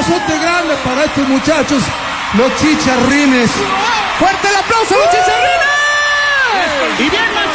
abrazote grande para estos muchachos, los chicharrines. ¡Fuerte el aplauso a los chicharrines! Y bien,